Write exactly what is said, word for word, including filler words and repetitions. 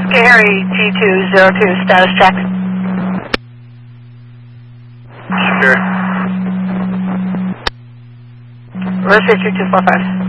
Harry G two zero two, status check. Secure. Rotate two two four five.